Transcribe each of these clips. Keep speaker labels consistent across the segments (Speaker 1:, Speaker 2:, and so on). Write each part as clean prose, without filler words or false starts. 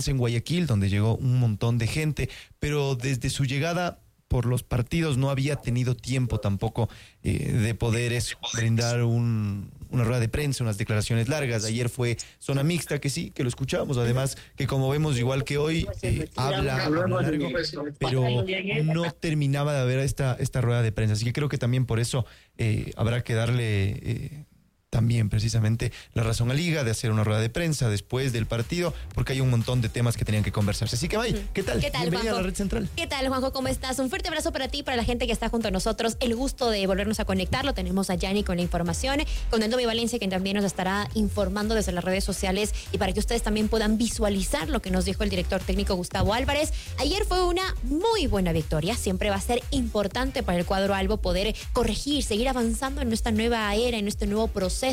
Speaker 1: en Guayaquil, donde llegó un montón de gente, pero desde su llegada por los partidos no había tenido tiempo tampoco de poder brindar una rueda de prensa, unas declaraciones largas. Ayer fue zona mixta, que sí, que lo escuchamos, además que como vemos igual que hoy, habla largo, pero no terminaba de haber esta rueda de prensa, así que creo que también por eso habrá que darle también precisamente la razón a Liga de hacer una rueda de prensa después del partido, porque hay un montón de temas que tenían que conversarse. Así que, May, ¿qué tal? Bienvenida a la Red Central.
Speaker 2: ¿Qué tal, Juanjo? ¿Cómo estás? Un fuerte abrazo para ti, para la gente que está junto a nosotros. El gusto de volvernos a conectar. Lo tenemos a Yanni con la información, con Endomi Valencia, que también nos estará informando desde las redes sociales y para que ustedes también puedan visualizar lo que nos dijo el director técnico Gustavo Álvarez. Ayer fue una muy buena victoria. Siempre va a ser importante para el cuadro albo poder corregir, seguir avanzando en esta nueva era, en este nuevo proceso.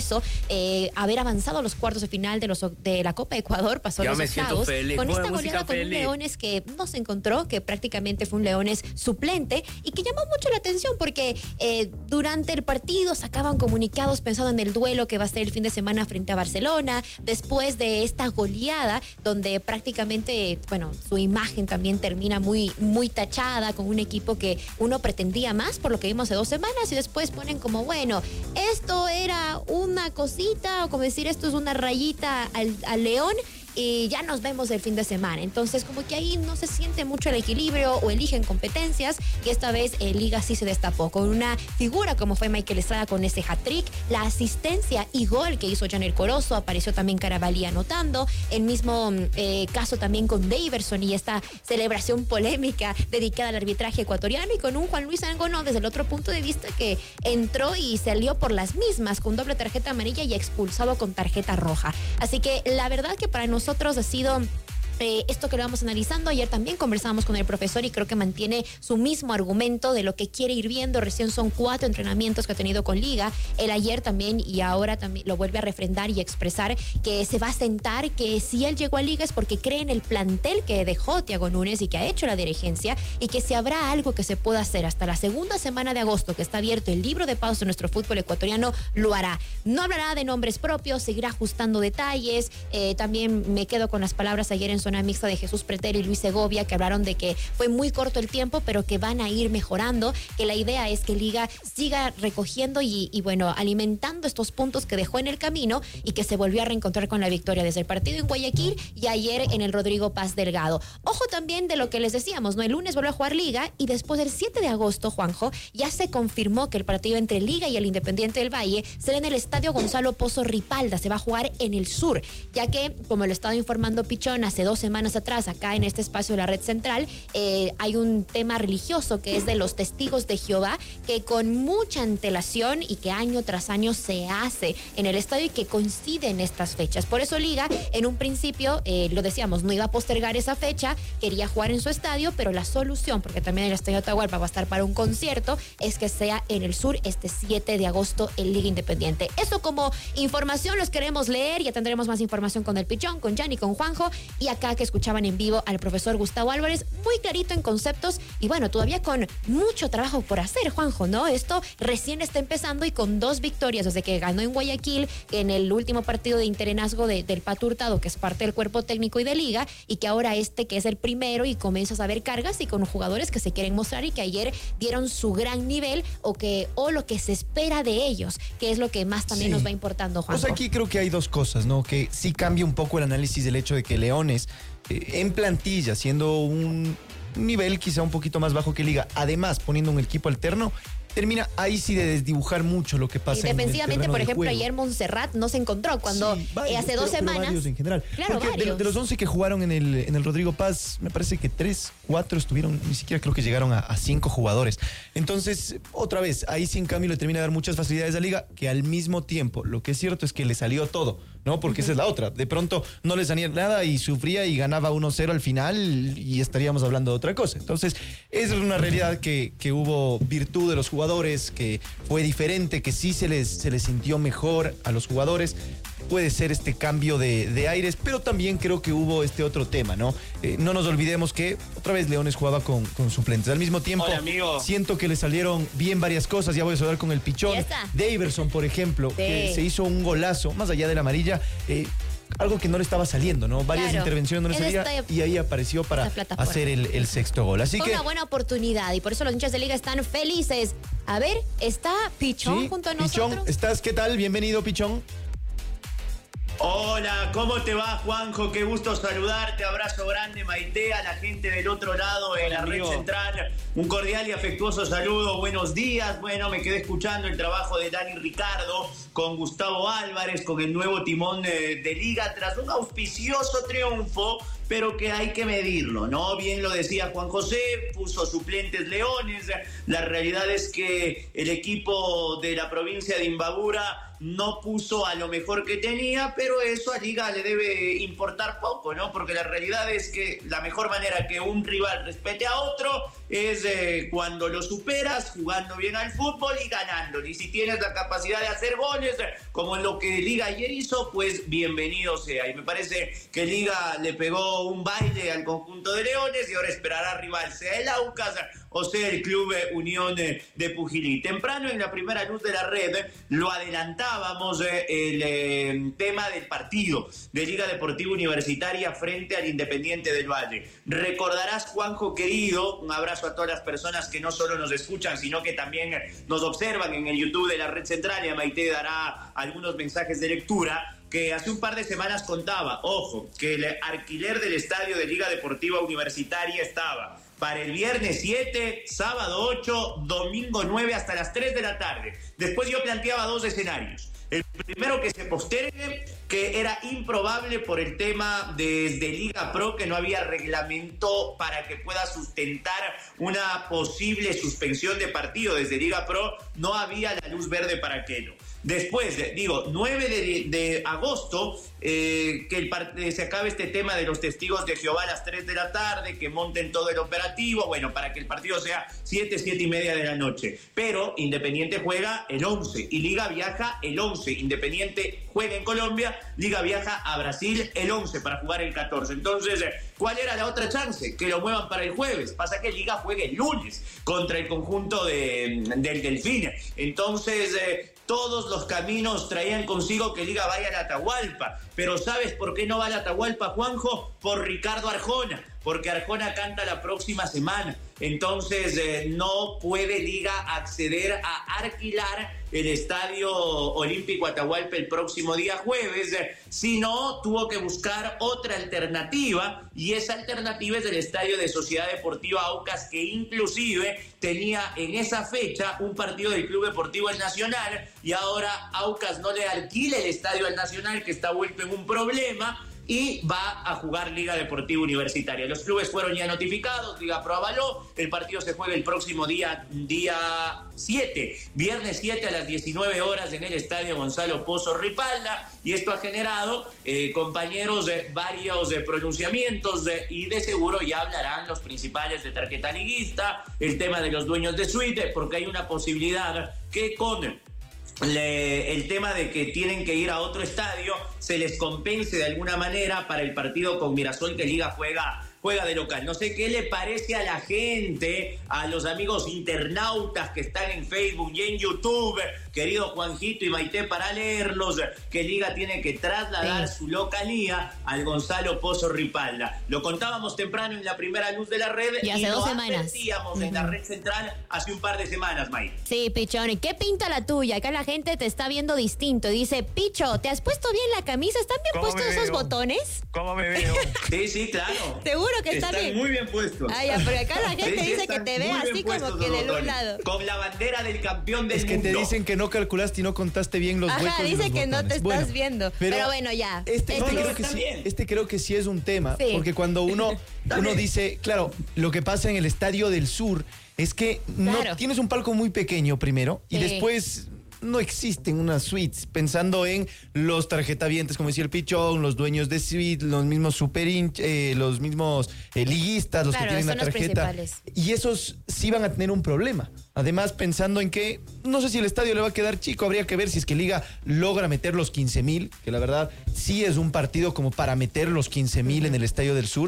Speaker 2: Haber avanzado a los cuartos de final de la Copa Ecuador, pasó los octavos con esta goleada con un Leones que no se encontró, que prácticamente fue un Leones suplente y que llamó mucho la atención porque durante el partido sacaban comunicados pensando en el duelo que va a ser el fin de semana frente a Barcelona, después de esta goleada donde prácticamente, bueno, su imagen también termina muy, muy tachada con un equipo que uno pretendía más por lo que vimos hace 2 semanas y después ponen como, bueno, esto era una cosita, o como decir, esto es una rayita al León y ya nos vemos el fin de semana. Entonces, como que ahí no se siente mucho el equilibrio o eligen competencias y esta vez Liga sí se destapó con una figura como fue Michael Estrada con ese hat-trick, la asistencia y gol que hizo Janel Corozo, apareció también Carabalí anotando, el mismo caso también con Daverson y esta celebración polémica dedicada al arbitraje ecuatoriano y con un Juan Luis Angonó desde el otro punto de vista que entró y salió por las mismas con doble tarjeta amarilla y expulsado con tarjeta roja. Así que la verdad que para nosotros ha sido esto que lo vamos analizando. Ayer también conversábamos con el profesor y creo que mantiene su mismo argumento de lo que quiere ir viendo. Recién son 4 entrenamientos que ha tenido con Liga. Él ayer también y ahora también lo vuelve a refrendar y expresar que se va a sentar, que si él llegó a Liga es porque cree en el plantel que dejó Thiago Núñez y que ha hecho la dirigencia y que si habrá algo que se pueda hacer hasta la segunda semana de agosto que está abierto el libro de pasos de nuestro fútbol ecuatoriano, lo hará. No hablará de nombres propios, seguirá ajustando detalles. También me quedo con las palabras ayer en zona mixta de Jesús Pretel y Luis Segovia, que hablaron de que fue muy corto el tiempo, pero que van a ir mejorando, que la idea es que Liga siga recogiendo y bueno, alimentando estos puntos que dejó en el camino y que se volvió a reencontrar con la victoria desde el partido en Guayaquil y ayer en el Rodrigo Paz Delgado. Ojo también de lo que les decíamos, ¿no? El lunes volvió a jugar Liga y después del 7 de agosto, Juanjo, ya se confirmó que el partido entre Liga y el Independiente del Valle será en el Estadio Gonzalo Pozo Ripalda, se va a jugar en el sur, ya que, como lo estaba informando Pichón hace 2 semanas atrás, acá en este espacio de la Red Central, hay un tema religioso que es de los testigos de Jehová, que con mucha antelación y que año tras año se hace en el estadio y que coincide en estas fechas. Por eso Liga, en un principio, lo decíamos, no iba a postergar esa fecha, quería jugar en su estadio, pero la solución, porque también el Estadio Atahualpa va a estar para un concierto, es que sea en el sur este 7 de agosto en Liga Independiente. Eso como información, los queremos leer, ya tendremos más información con el Pichón, con Yanni, con Juanjo, y acá que escuchaban en vivo al profesor Gustavo Álvarez, muy clarito en conceptos y bueno, todavía con mucho trabajo por hacer, Juanjo, ¿no? Esto recién está empezando y con 2 victorias desde que ganó en Guayaquil, en el último partido de interenazgo del Pato Hurtado, que es parte del cuerpo técnico y de Liga, y que ahora que es el primero y comienzas a ver cargas y con jugadores que se quieren mostrar y que ayer dieron su gran nivel o lo que se espera de ellos, que es lo que más también nos va importando, Juanjo.
Speaker 1: Pues aquí creo que hay 2 cosas, ¿no? Que sí cambia un poco el análisis del hecho de que Leones en plantilla, siendo un nivel quizá un poquito más bajo que Liga, además poniendo un equipo alterno, termina ahí sí de desdibujar mucho lo que pasa.
Speaker 2: Y defensivamente, por ejemplo, ayer Montserrat no se encontró cuando hace 2 semanas.
Speaker 1: Varios en general.
Speaker 2: Claro,
Speaker 1: de los 11 que jugaron en el Rodrigo Paz, me parece que 3, 4 estuvieron, ni siquiera creo que llegaron a 5 jugadores. Entonces, otra vez, ahí sí en cambio le termina de dar muchas facilidades a Liga, que al mismo tiempo, lo que es cierto es que le salió todo, ¿no? Porque esa es la otra. De pronto no le salía nada y sufría y ganaba 1-0 al final y estaríamos hablando de otra cosa. Entonces, es una realidad que hubo virtud de los jugadores, que fue diferente, que sí se les sintió mejor a los jugadores. Puede ser este cambio de aires, pero también creo que hubo este otro tema, ¿no? No nos olvidemos que otra vez Leones jugaba con suplentes. Al mismo tiempo, siento que le salieron bien varias cosas. Ya voy a hablar con el Pichón. Daverson, por ejemplo, que se hizo un golazo, más allá de la amarilla. algo que no le estaba saliendo, ¿no? Varias
Speaker 2: Claro.
Speaker 1: intervenciones no le
Speaker 2: Él
Speaker 1: salía
Speaker 2: está-
Speaker 1: y ahí apareció para
Speaker 2: esta plataforma.
Speaker 1: hacer el sexto gol. Así
Speaker 2: Fue
Speaker 1: que
Speaker 2: una buena oportunidad y por eso los hinchas de Liga están felices. A ver, está Pichón
Speaker 1: sí,
Speaker 2: junto a
Speaker 1: Pichón,
Speaker 2: nosotros.
Speaker 1: ¿estás? ¿Qué tal? Bienvenido, Pichón.
Speaker 3: Hola, ¿cómo te va, Juanjo? Qué gusto saludarte. Abrazo grande, Maite, a la gente del otro lado en la red central. Un cordial y afectuoso saludo. Buenos días. Bueno, me quedé escuchando el trabajo de Dani Ricardo con Gustavo Álvarez, con el nuevo timón de Liga, tras un auspicioso triunfo, pero que hay que medirlo, ¿no? Bien lo decía Juan José, puso suplentes Leones. La realidad es que el equipo de la provincia de Imbabura no puso a lo mejor que tenía, pero eso a Liga le debe importar poco, ¿no? Porque la realidad es que la mejor manera que un rival respete a otro es cuando lo superas, jugando bien al fútbol y ganando. Y si tienes la capacidad de hacer goles, como en lo que Liga ayer hizo, pues bienvenido sea. Y me parece que Liga le pegó un baile al conjunto de Leones y ahora esperará rival, sea el Aucas o sea el Club Unión de Pujilí. Temprano en la primera luz de la red lo adelantábamos el tema del partido de Liga Deportiva Universitaria frente al Independiente del Valle. Recordarás, Juanjo querido, un abrazo a todas las personas que no solo nos escuchan, sino que también nos observan en el YouTube de la red central, y a Maite dará algunos mensajes de lectura, que hace un par de semanas contaba, ojo, que el alquiler del estadio de Liga Deportiva Universitaria estaba para el viernes 7, sábado 8, domingo 9 hasta las 3 de la tarde. Después yo planteaba dos escenarios. El primero, que se postergue, que era improbable por el tema desde Liga Pro, que no había reglamento para que pueda sustentar una posible suspensión de partido. Desde Liga Pro no había la luz verde para aquello. Después, 9 de agosto, que se acabe este tema de los testigos de Jehová a las 3 de la tarde, que monten todo el operativo, bueno, para que el partido sea 7 y media de la noche. Pero Independiente juega el 11 y Liga viaja el 11. Independiente juega en Colombia, Liga viaja a Brasil el 11 para jugar el 14. Entonces, ¿cuál era la otra chance? Que lo muevan para el jueves. Pasa que Liga juega el lunes contra el conjunto del Delfín. Entonces, todos los caminos traían consigo que Liga vaya a la Atahualpa. Pero ¿sabes por qué no va a la Atahualpa, Juanjo? Por Ricardo Arjona. Porque Arjona canta la próxima semana. Entonces no puede Liga acceder a alquilar el Estadio Olímpico Atahualpa el próximo día jueves, sino tuvo que buscar otra alternativa, y esa alternativa es el Estadio de Sociedad Deportiva Aucas, que inclusive tenía en esa fecha un partido del Club Deportivo El Nacional, y ahora Aucas no le alquila el Estadio al Nacional, que está vuelto en un problema, y va a jugar Liga Deportiva Universitaria. Los clubes fueron ya notificados, Liga Pro avaló, el partido se juega el próximo día 7, viernes 7 a las 19 horas en el Estadio Gonzalo Pozo Ripalda, y esto ha generado, compañeros, varios pronunciamientos, y de seguro ya hablarán los principales de tarjeta liguista, el tema de los dueños de suite, porque hay una posibilidad que con el tema de que tienen que ir a otro estadio se les compense de alguna manera para el partido con Mirasol, que Liga juega de local. No sé qué le parece a la gente, a los amigos internautas que están en Facebook y en YouTube, querido Juanjito y Maite, para leerlos, que Liga tiene que trasladar su localía al Gonzalo Pozo Ripalda. Lo contábamos temprano en la primera luz de la red,
Speaker 2: y hace 2 semanas.
Speaker 3: Advertíamos en la red central hace un par de semanas, Maite.
Speaker 2: Sí, Pichón, ¿y qué pinta la tuya? Acá la gente te está viendo distinto. Dice, Picho, ¿te has puesto bien la camisa? ¿Están bien puestos esos botones?
Speaker 4: ¿Cómo me veo?
Speaker 3: Sí, claro.
Speaker 2: Seguro que están
Speaker 3: Están
Speaker 2: bien.
Speaker 3: muy bien puestos.
Speaker 2: Ah, ya, pero acá la gente
Speaker 3: Sí,
Speaker 2: dice que
Speaker 3: están
Speaker 2: te ve
Speaker 3: muy bien
Speaker 2: así como
Speaker 3: puestos
Speaker 2: que
Speaker 3: los
Speaker 2: del un
Speaker 3: botones.
Speaker 2: lado.
Speaker 3: Con la bandera del campeón del
Speaker 1: Es que
Speaker 3: mundo.
Speaker 1: te dicen que no calculaste y no contaste bien los huecos.
Speaker 2: Ajá,
Speaker 1: y
Speaker 2: dice
Speaker 1: los
Speaker 2: que no te
Speaker 1: botones.
Speaker 2: estás viendo. Pero bueno, ya.
Speaker 1: Este creo que sí es un tema,
Speaker 2: Sí.
Speaker 1: porque cuando uno dice, claro, lo que pasa en el Estadio del Sur es que no
Speaker 2: Claro.
Speaker 1: tienes un palco muy pequeño primero, y
Speaker 2: Sí.
Speaker 1: después no existen unas suites, pensando en los tarjetavientes, como decía el Pichón, los dueños de suite, los mismos los mismos liguistas, los
Speaker 2: Claro,
Speaker 1: que tienen la
Speaker 2: son los
Speaker 1: tarjeta.
Speaker 2: principales.
Speaker 1: Y esos sí van a tener un problema. Además, pensando en que no sé si el estadio le va a quedar chico, habría que ver si es que Liga logra meter los 15,000, que la verdad sí es un partido como para meter los 15,000 en el Estadio del Sur.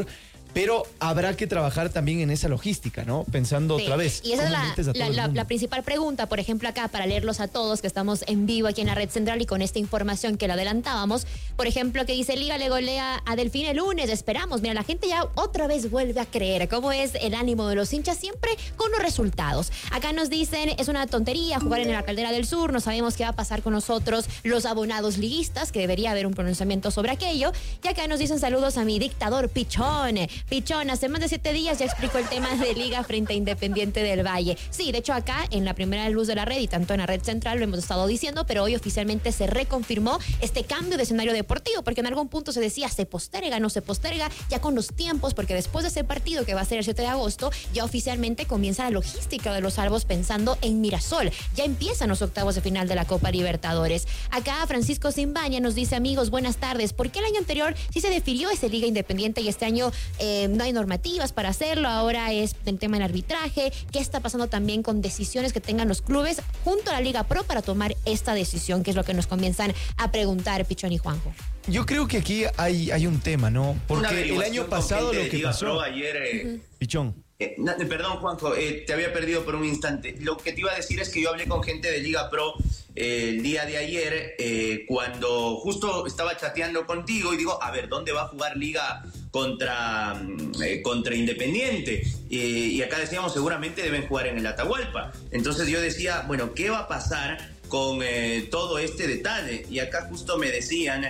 Speaker 1: pero habrá que trabajar también en esa logística, ¿no? Pensando otra vez.
Speaker 2: Y esa es la principal pregunta, por ejemplo, acá, para leerlos a todos, que estamos en vivo aquí en la Red Central y con esta información que la adelantábamos. Por ejemplo, que dice, Liga le golea a Delfín el lunes, esperamos. Mira, la gente ya otra vez vuelve a creer. ¿Cómo es el ánimo de los hinchas? Siempre con los resultados. Acá nos dicen, es una tontería jugar en la Caldera del Sur, no sabemos qué va a pasar con nosotros, los abonados liguistas, que debería haber un pronunciamiento sobre aquello. Y acá nos dicen saludos a mi dictador Pichón. Pichón, hace más de 7 días ya explicó el tema de Liga frente a Independiente del Valle. Sí, de hecho acá en la primera luz de la red y tanto en la Red Central lo hemos estado diciendo, pero hoy oficialmente se reconfirmó este cambio de escenario deportivo, porque en algún punto se decía se posterga, no se posterga, ya con los tiempos, porque después de ese partido que va a ser el 7 de agosto, ya oficialmente comienza la logística de los Albos pensando en Mirasol. Ya empiezan los octavos de final de la Copa Libertadores. Acá Francisco Simbaña nos dice, amigos, buenas tardes. ¿Por qué el año anterior sí se definió ese Liga Independiente y este año no hay normativas para hacerlo? Ahora es el tema del arbitraje. ¿Qué está pasando también con decisiones que tengan los clubes junto a la Liga Pro para tomar esta decisión? Que es lo que nos comienzan a preguntar Pichón y Juanjo.
Speaker 1: Yo creo que aquí hay un tema, ¿no? Porque el año pasado lo que pasó...
Speaker 3: ayer,
Speaker 1: Pichón.
Speaker 3: Perdón, Juanjo, te había perdido por un instante. Lo que te iba a decir es que yo hablé con gente de Liga Pro el día de ayer, cuando justo estaba chateando contigo y digo, a ver, ¿dónde va a jugar Liga contra Independiente? Y acá decíamos, seguramente deben jugar en el Atahualpa. Entonces yo decía, bueno, ¿qué va a pasar con todo este detalle? Y acá justo me decían...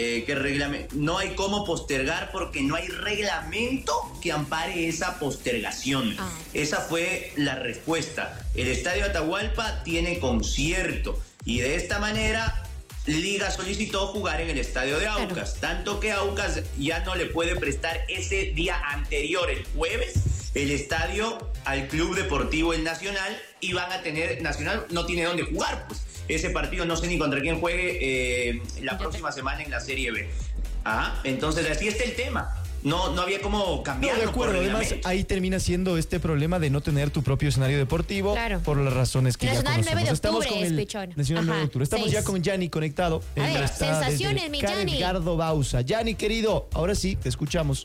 Speaker 3: que no hay cómo postergar porque no hay reglamento que ampare esa postergación. Esa fue la respuesta. El Estadio Atahualpa tiene concierto y de esta manera Liga solicitó jugar en el estadio de Aucas, tanto que Aucas ya no le puede prestar ese día anterior, el jueves, el estadio al Club Deportivo El Nacional, y van a tener, Nacional no tiene dónde jugar, pues. Ese partido no sé ni contra quién juegue la próxima semana en la Serie B. Entonces así está el tema. No había cómo cambiarlo.
Speaker 1: No, de acuerdo. Además, ahí termina siendo este problema de no tener tu propio escenario deportivo, por las razones que ya conocemos.
Speaker 2: 9 de octubre,
Speaker 1: estamos con el Nacional 9 de octubre. Estamos ya con Yanni conectado.
Speaker 2: A ver, sensaciones, mi Yanni.
Speaker 1: Edgardo Bauza. Yanni, querido, ahora sí, te escuchamos.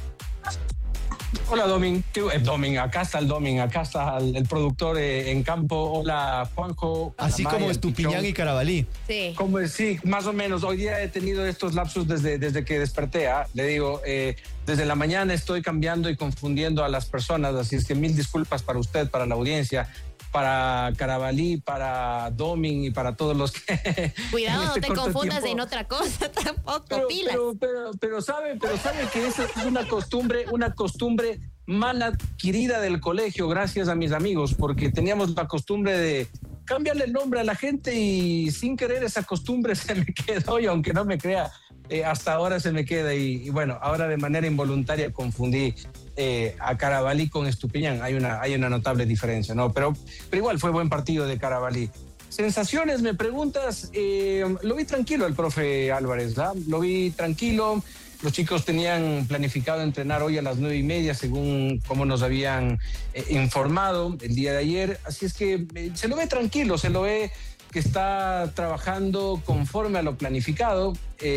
Speaker 4: Hola, Domin. Acá está el Domin, acá está el productor en campo. Hola, Juanjo.
Speaker 1: Así Amaya, como Estupiñán y Carabalí.
Speaker 2: Sí.
Speaker 4: Sí, más o menos. Hoy día he tenido estos lapsus desde que desperté. Le digo, desde la mañana estoy cambiando y confundiendo a las personas, así es que mil disculpas para usted, para la audiencia, para Carabalí, para Domin y para todos los que...
Speaker 2: Cuidado, no te confundas en otra cosa tampoco, pilas.
Speaker 4: Pero sabe que esa es una costumbre mal adquirida del colegio, gracias a mis amigos, porque teníamos la costumbre de cambiarle el nombre a la gente y sin querer esa costumbre se me quedó, y aunque no me crea, hasta ahora se me queda, y bueno, ahora de manera involuntaria confundí a Carabalí con Estupiñán. Hay una notable diferencia, ¿no? Pero igual fue buen partido de Carabalí. Sensaciones, me preguntas. Lo vi tranquilo el profe Álvarez, ¿verdad? Lo vi tranquilo. Los chicos tenían planificado entrenar hoy a las 9:30, según como nos habían informado el día de ayer. Así es que se lo ve tranquilo, se lo ve que está trabajando conforme a lo planificado.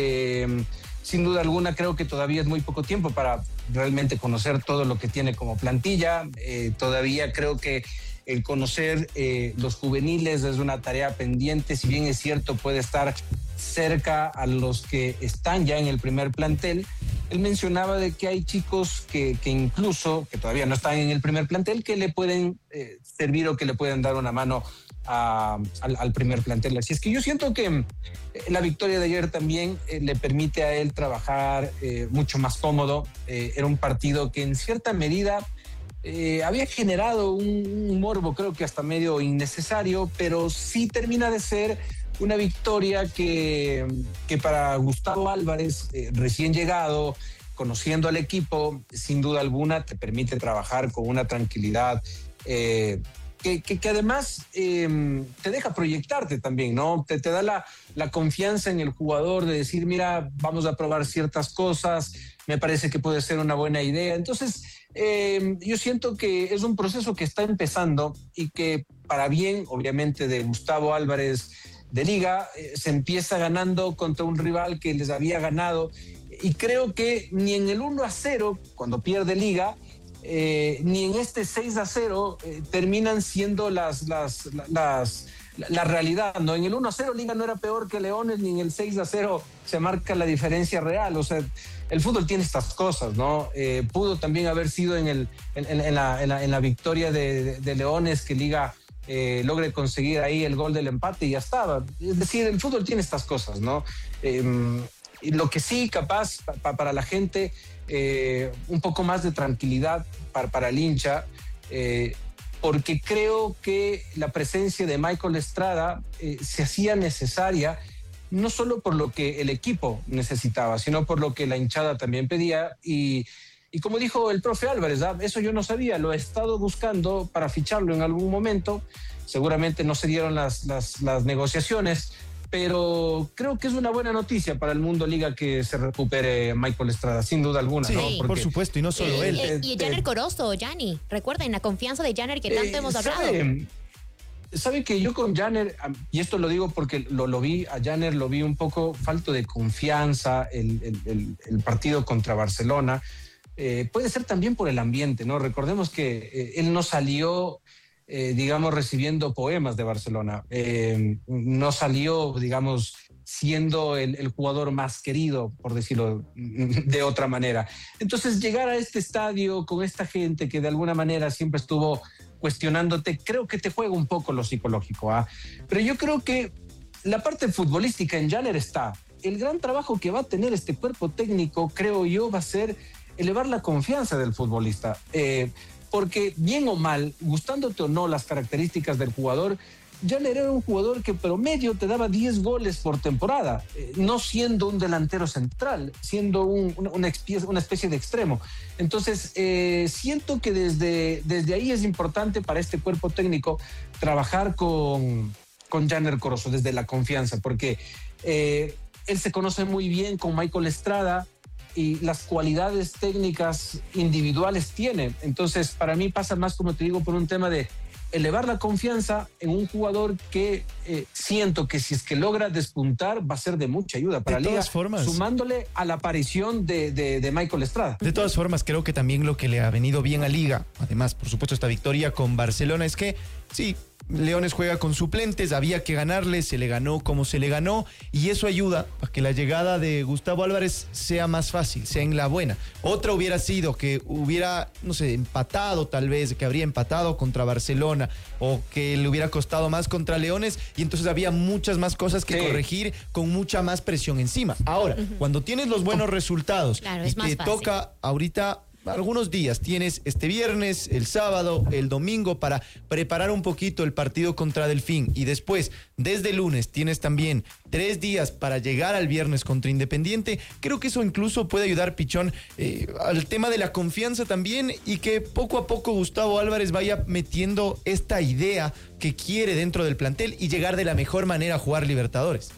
Speaker 4: Sin duda alguna, creo que todavía es muy poco tiempo para realmente conocer todo lo que tiene como plantilla. Todavía creo que el conocer los juveniles es una tarea pendiente. Si bien es cierto, puede estar cerca a los que están ya en el primer plantel. Él mencionaba de que hay chicos que incluso, que todavía no están en el primer plantel, que le pueden servir o que le pueden dar una mano al primer plantel. Así es que yo siento que la victoria de ayer también le permite a él trabajar mucho más cómodo. Era un partido que en cierta medida había generado un morbo, creo que hasta medio innecesario, pero sí termina de ser una victoria que para Gustavo Álvarez, recién llegado, conociendo al equipo, sin duda alguna te permite trabajar con una tranquilidad que además te deja proyectarte también, ¿no? Te da la confianza en el jugador de decir, mira, vamos a probar ciertas cosas, me parece que puede ser una buena idea. Entonces, yo siento que es un proceso que está empezando y que para bien, obviamente, de Gustavo Álvarez de Liga, se empieza ganando contra un rival que les había ganado Y creo que ni en el 1-0, cuando pierde Liga, ni en este 6-0 terminan siendo la realidad, ¿no? En el 1-0 Liga no era peor que Leones, ni en el 6-0 se marca la diferencia real. O sea, el fútbol tiene estas cosas, ¿no? Pudo también haber sido en la victoria de Leones que Liga logre conseguir ahí el gol del empate y ya estaba. Es decir, el fútbol tiene estas cosas, ¿no? Y lo que sí, capaz, para la gente, un poco más de tranquilidad para el hincha, porque creo que la presencia de Michael Estrada se hacía necesaria, no solo por lo que el equipo necesitaba, sino por lo que la hinchada también pedía. Y como dijo el profe Álvarez, eso yo no sabía, lo he estado buscando para ficharlo en algún momento, seguramente no se dieron las negociaciones, pero creo que es una buena noticia para el mundo Liga que se recupere Michael Estrada, sin duda alguna.
Speaker 1: Sí,
Speaker 4: ¿no?
Speaker 1: porque, por supuesto, y no solo él.
Speaker 2: Y Janner Corozo, Gianni, recuerden la confianza de Janner que tanto hemos hablado.
Speaker 4: Sabe que yo con Janner, y esto lo digo porque lo vi, a Janner lo vi un poco falto de confianza el partido contra Barcelona. Puede ser también por el ambiente, ¿no? Recordemos que él no salió, digamos, recibiendo poemas de Barcelona. No salió, digamos, siendo el jugador más querido, por decirlo de otra manera. Entonces, llegar a este estadio con esta gente que de alguna manera siempre estuvo cuestionándote, creo que te juega un poco lo psicológico, ¿ah? Pero yo creo que la parte futbolística en Janner está. El gran trabajo que va a tener este cuerpo técnico, creo yo, va a ser elevar la confianza del futbolista. Porque bien o mal, gustándote o no las características del jugador, Janner era un jugador que promedio te daba 10 goles por temporada, no siendo un delantero central, siendo una especie de extremo. Entonces, siento que desde ahí es importante para este cuerpo técnico trabajar con Janner Corozo, desde la confianza, porque él se conoce muy bien con Michael Estrada y las cualidades técnicas individuales tiene. Entonces, para mí pasa más, como te digo, por un tema de elevar la confianza en un jugador que siento que si es que logra despuntar va a ser de mucha ayuda para la Liga, sumándole a la aparición de Michael Estrada.
Speaker 1: De todas formas, creo que también lo que le ha venido bien a Liga, además, por supuesto, esta victoria con Barcelona, es que sí, Leones juega con suplentes, había que ganarle, se le ganó como se le ganó, y eso ayuda a que la llegada de Gustavo Álvarez sea más fácil, sea en la buena. Otra hubiera sido que hubiera, no sé, empatado tal vez, que habría empatado contra Barcelona, o que le hubiera costado más contra Leones, y entonces había muchas más cosas que corregir, con mucha más presión encima. Ahora, cuando tienes los buenos resultados, claro, y te toca ahorita algunos días, tienes este viernes, el sábado, el domingo para preparar un poquito el partido contra Delfín, y después, desde el lunes, tienes también 3 días para llegar al viernes contra Independiente. Creo que eso incluso puede ayudar, Pichón, al tema de la confianza también, y que poco a poco Gustavo Álvarez vaya metiendo esta idea que quiere dentro del plantel y llegar de la mejor manera a jugar Libertadores.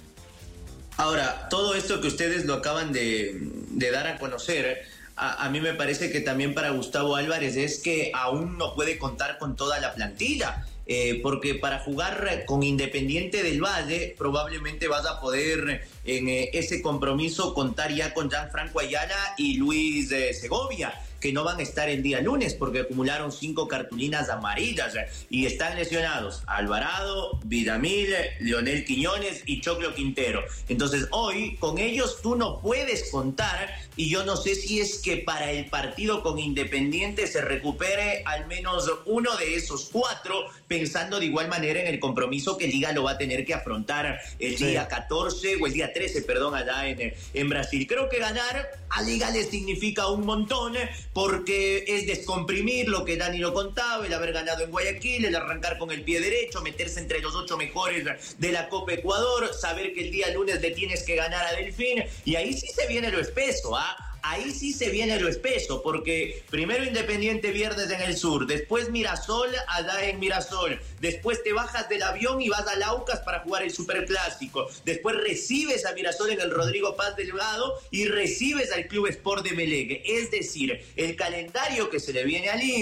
Speaker 3: Ahora, todo esto que ustedes lo acaban de dar a conocer, a mí me parece que también para Gustavo Álvarez es que aún no puede contar con toda la plantilla, porque para jugar con Independiente del Valle probablemente vas a poder en ese compromiso contar ya con Gianfranco Ayala y Luis Segovia, que no van a estar el día lunes porque acumularon 5 cartulinas amarillas y están lesionados Alvarado, Villamil, Leonel Quiñones y Choclo Quintero. Entonces hoy con ellos tú no puedes contar, y yo no sé si es que para el partido con Independiente se recupere al menos uno de esos 4, pensando de igual manera en el compromiso que Liga lo va a tener que afrontar el día 14 o el día 13, perdón, allá en Brasil. Creo que ganar a Liga le significa un montón, porque es descomprimir lo que Dani lo contaba, el haber ganado en Guayaquil, el arrancar con el pie derecho, meterse entre los 8 mejores de la Copa Ecuador, saber que el día lunes le tienes que ganar a Delfín, y ahí sí se viene lo espeso, Ahí sí se viene lo espeso, porque primero Independiente viernes en el sur, después Mirasol allá en Mirasol, después te bajas del avión y vas a Laucas para jugar el Superclásico, después recibes a Mirasol en el Rodrigo Paz Delgado y recibes al Club Sport de Emelec. Es decir, el calendario que se le viene a Liga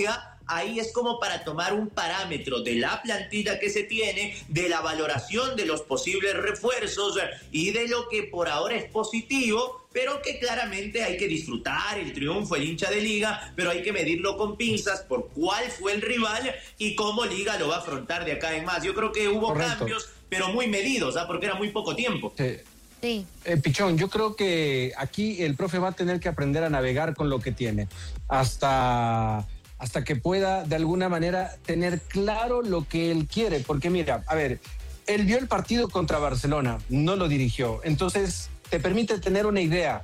Speaker 3: ahí es como para tomar un parámetro de la plantilla que se tiene, de la valoración de los posibles refuerzos y de lo que por ahora es positivo, pero que claramente hay que disfrutar el triunfo, el hincha de Liga, pero hay que medirlo con pinzas por cuál fue el rival y cómo Liga lo va a afrontar de acá en más. Yo creo que hubo cambios, pero muy medidos, porque era muy poco tiempo.
Speaker 2: Sí.
Speaker 4: Pichón, yo creo que aquí el profe va a tener que aprender a navegar con lo que tiene hasta que pueda de alguna manera tener claro lo que él quiere, porque mira, a ver, él vio el partido contra Barcelona, no lo dirigió, entonces te permite tener una idea,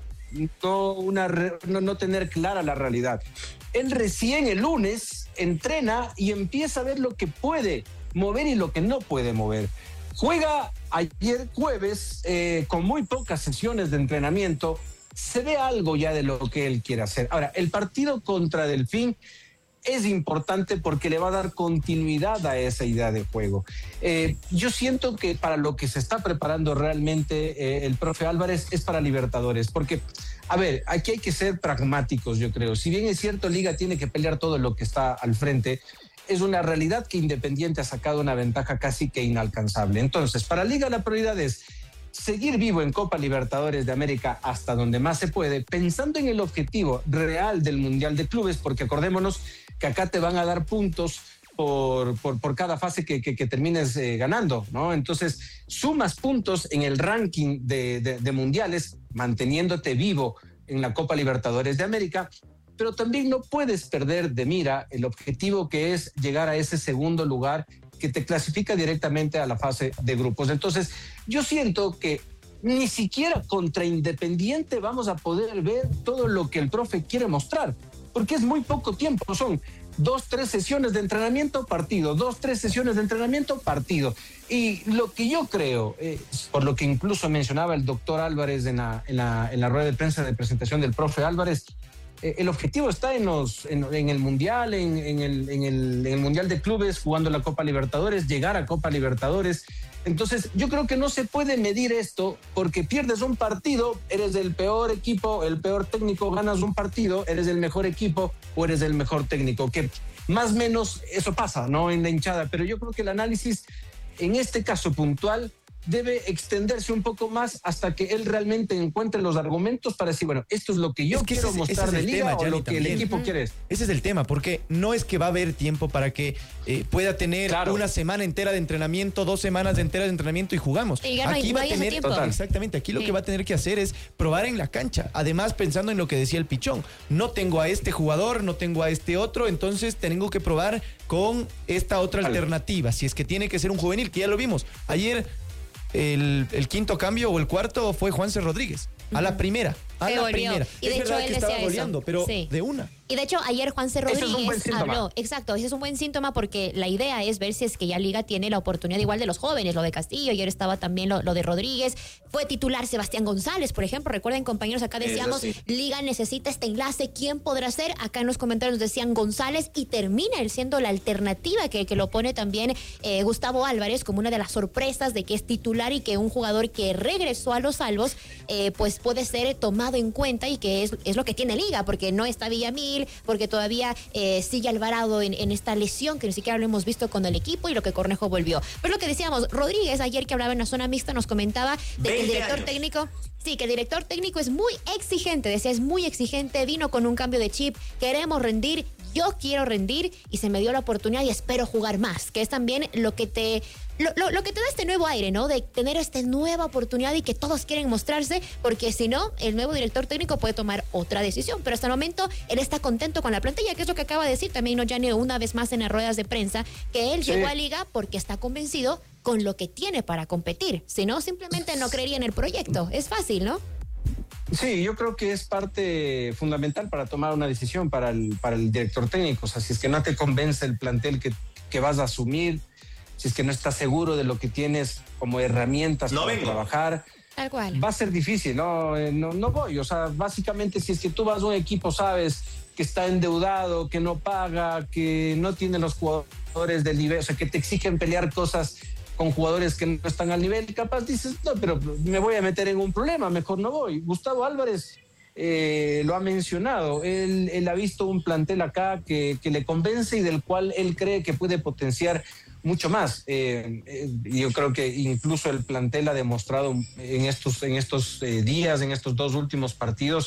Speaker 4: no tener clara la realidad. Él recién el lunes entrena y empieza a ver lo que puede mover y lo que no puede mover. Juega ayer jueves con muy pocas sesiones de entrenamiento. Se ve algo ya de lo que él quiere hacer. Ahora, el partido contra Delfín es importante porque le va a dar continuidad a esa idea de juego. Yo siento que para lo que se está preparando realmente el profe Álvarez es para Libertadores, porque, a ver, aquí hay que ser pragmáticos, yo creo. Si bien es cierto, Liga tiene que pelear todo lo que está al frente, es una realidad que Independiente ha sacado una ventaja casi que inalcanzable. Entonces, para Liga la prioridad es seguir vivo en Copa Libertadores de América hasta donde más se puede, pensando en el objetivo real del Mundial de Clubes, porque acordémonos que acá te van a dar puntos por cada fase que termines ganando, ¿no? Entonces, sumas puntos en el ranking de mundiales, manteniéndote vivo en la Copa Libertadores de América, pero también no puedes perder de mira el objetivo que es llegar a ese segundo lugar que te clasifica directamente a la fase de grupos. Entonces, yo siento que ni siquiera contra Independiente vamos a poder ver todo lo que el profe quiere mostrar, porque es muy poco tiempo, son 2-3 sesiones de entrenamiento, partido, 2-3 sesiones de entrenamiento, partido. Y lo que yo creo, por lo que incluso mencionaba el doctor Álvarez en la rueda de prensa de presentación del profe Álvarez, el objetivo está en el Mundial, en el Mundial de Clubes, jugando la Copa Libertadores, llegar a Copa Libertadores. Entonces, yo creo que no se puede medir esto porque pierdes un partido, eres el peor equipo, el peor técnico, ganas un partido, eres el mejor equipo o eres el mejor técnico, que más o menos eso pasa, ¿no? En la hinchada, pero yo creo que el análisis en este caso puntual debe extenderse un poco más hasta que él realmente encuentre los argumentos para decir, bueno, esto es lo que yo quiero mostrar de Liga o lo que el equipo quiere.
Speaker 1: Ese es el tema, porque no es que va a haber tiempo para que pueda tener una semana entera de entrenamiento, 2 semanas enteras de entrenamiento y jugamos.
Speaker 2: Aquí va a tener tiempo.
Speaker 1: Exactamente, aquí lo que va a tener que hacer es probar en la cancha. Además, pensando en lo que decía el Pichón, no tengo a este jugador, no tengo a este otro, entonces tengo que probar con esta otra alternativa. Si es que tiene que ser un juvenil, que ya lo vimos. Ayer el quinto cambio o el cuarto fue Juanse Rodríguez. A la primera.
Speaker 2: Y de hecho él
Speaker 1: estaba
Speaker 2: decía
Speaker 1: goleando,
Speaker 2: eso.
Speaker 1: pero
Speaker 2: Sí.
Speaker 1: de una.
Speaker 2: Y de hecho ayer Juanse Rodríguez habló, exacto, ese es un buen síntoma porque la idea es ver si es que ya Liga tiene la oportunidad igual de los jóvenes, lo de Castillo, ayer estaba también lo de Rodríguez, fue titular Sebastián González, por ejemplo, recuerden compañeros, acá decíamos, Liga necesita este enlace, ¿quién podrá ser? Acá en los comentarios decían González y termina él siendo la alternativa que lo pone también Gustavo Álvarez como una de las sorpresas de que es titular y que un jugador que regresó a los salvos pues puede ser tomado en cuenta y que es lo que tiene Liga, porque no está Villamil, porque todavía sigue Alvarado en esta lesión que ni siquiera lo hemos visto con el equipo y lo que Cornejo volvió. Pero lo que decíamos, Rodríguez ayer que hablaba en la zona mixta nos comentaba de que el director técnico... Sí, que el director técnico es muy exigente, decía, es muy exigente, vino con un cambio de chip, queremos rendir, yo quiero rendir y se me dio la oportunidad y espero jugar más, que es también lo que te da este nuevo aire, ¿no? De tener esta nueva oportunidad y que todos quieren mostrarse, porque si no, el nuevo director técnico puede tomar otra decisión, pero hasta el momento él está contento con la plantilla, que es lo que acaba de decir también Ollane una vez más en las ruedas de prensa, que él llegó a Liga porque está convencido con lo que tiene para competir, si no, simplemente no creería en el proyecto, es fácil, ¿no?
Speaker 4: Sí, yo creo que es parte fundamental para tomar una decisión para el director técnico. O sea, si es que no te convence el plantel que vas a asumir, si es que no estás seguro de lo que tienes como herramientas para trabajar,
Speaker 2: tal cual,
Speaker 4: va a ser difícil, no voy. O sea, básicamente si es que tú vas a un equipo, sabes que está endeudado, que no paga, que no tiene los jugadores del nivel, o sea, que te exigen pelear cosas con jugadores que no están al nivel, capaz dices, no, pero me voy a meter en un problema, mejor no voy. Gustavo Álvarez lo ha mencionado. Él ha visto un plantel acá que le convence y del cual él cree que puede potenciar mucho más. Yo creo que incluso el plantel ha demostrado en estos días, en estos 2 últimos partidos,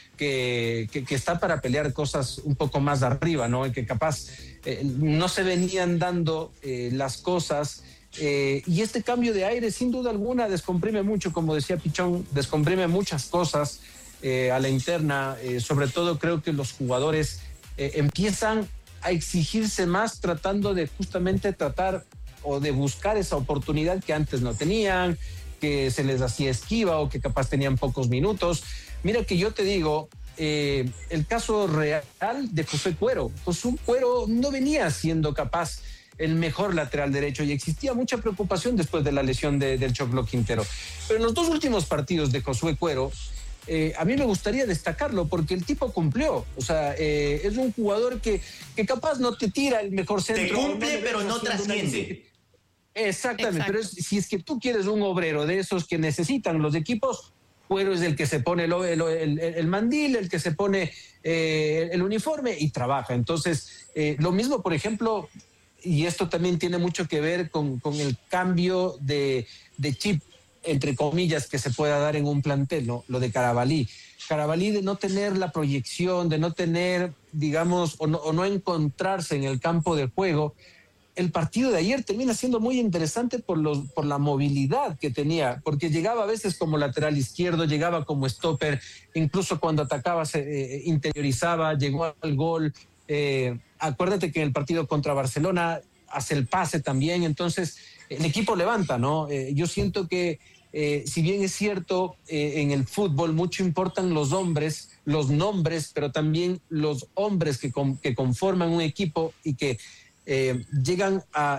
Speaker 4: que está para pelear cosas un poco más de arriba, ¿no? Que capaz no se venían dando las cosas. Y este cambio de aire, sin duda alguna, descomprime mucho, como decía Pichón, descomprime muchas cosas a la interna. Sobre todo creo que los jugadores empiezan a exigirse más, tratando de justamente tratar o de buscar esa oportunidad que antes no tenían, que se les hacía esquiva o que capaz tenían pocos minutos. Mira que yo te digo, el caso real de Josué Cuero. Josué Cuero no venía siendo capaz el mejor lateral derecho y existía mucha preocupación después de la lesión del Choclo Quintero. Pero en los 2 últimos partidos de Josué Cuero, a mí me gustaría destacarlo porque el tipo cumplió. O sea, es un jugador que capaz no te tira el mejor centro.
Speaker 3: Te cumple, pero no trasciende.
Speaker 4: Exactamente, pero si es que tú quieres un obrero de esos que necesitan los equipos, Cuero es el que se pone el mandil, el que se pone el uniforme y trabaja. Entonces, lo mismo, por ejemplo, y esto también tiene mucho que ver con el cambio de chip, entre comillas, que se pueda dar en un plantel, ¿no? Lo de Carabalí. Carabalí, de no tener la proyección, de no tener, digamos, o no encontrarse en el campo de juego, el partido de ayer termina siendo muy interesante por la movilidad que tenía, porque llegaba a veces como lateral izquierdo, llegaba como stopper, incluso cuando atacaba se interiorizaba, llegó al gol. Acuérdate que en el partido contra Barcelona hace el pase también, entonces el equipo levanta, ¿no? Yo siento que si bien es cierto, en el fútbol mucho importan los hombres, los nombres, pero también los hombres que conforman un equipo y que llegan a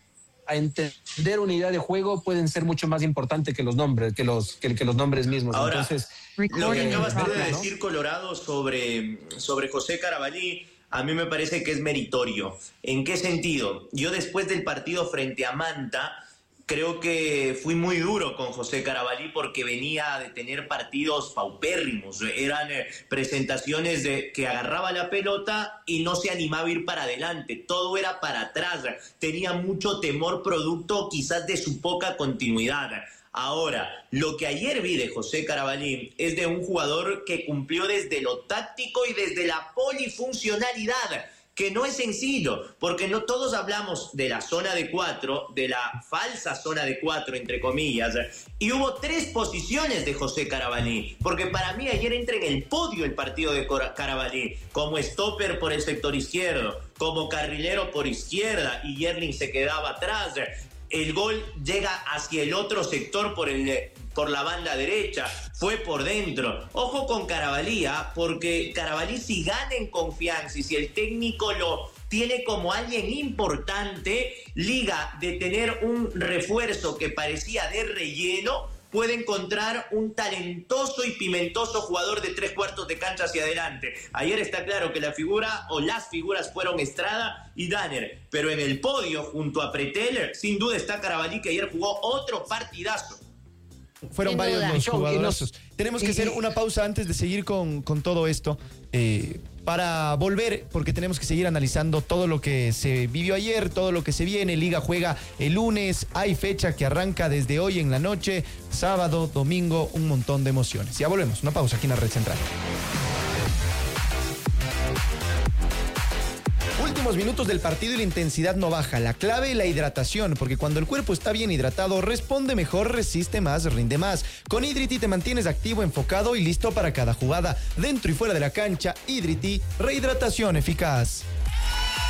Speaker 4: entender unidad de juego, pueden ser mucho más importantes que los nombres, que los nombres mismos.
Speaker 3: Ahora,
Speaker 4: entonces,
Speaker 3: lo que acabas de decir, Colorado, sobre José Carabalí, a mí me parece que es meritorio. ¿En qué sentido? Yo después del partido frente a Manta, creo que fui muy duro con José Carabalí porque venía de tener partidos paupérrimos. Eran presentaciones que agarraba la pelota y no se animaba a ir para adelante. Todo era para atrás. Tenía mucho temor producto quizás de su poca continuidad. Ahora, lo que ayer vi de José Carabalí es de un jugador que cumplió desde lo táctico y desde la polifuncionalidad, que no es sencillo, porque no todos hablamos de la zona de 4, de la falsa zona de 4, entre comillas, y hubo 3 posiciones de José Carabalí, porque para mí ayer entra en el podio el partido de Carabalí, como stopper por el sector izquierdo, como carrilero por izquierda, y Yerling se quedaba atrás. El gol llega hacia el otro sector por la banda derecha, fue por dentro. Ojo con Carabalí, porque Carabalí, si gana en confianza y si el técnico lo tiene como alguien importante, liga de tener un refuerzo que parecía de relleno, puede encontrar un talentoso y pimentoso jugador de 3/4 de cancha hacia adelante. Ayer está claro que la figura o las figuras fueron Estrada y Danner, pero en el podio junto a Pretel, sin duda está Carabalí, que ayer jugó otro partidazo.
Speaker 1: Fueron varios los jugadores. Tenemos que hacer una pausa antes de seguir con todo esto, para volver, porque tenemos que seguir analizando todo lo que se vivió ayer, todo lo que se viene. Liga juega el lunes, hay fecha que arranca desde hoy en la noche, sábado, domingo, un montón de emociones. Ya volvemos, una pausa aquí en la Red Central. Últimos minutos del partido y la intensidad no baja. La clave, la hidratación, porque cuando el cuerpo está bien hidratado, responde mejor, resiste más, rinde más. Con Hidrity te mantienes activo, enfocado y listo para cada jugada. Dentro y fuera de la cancha, Hidrity, rehidratación eficaz.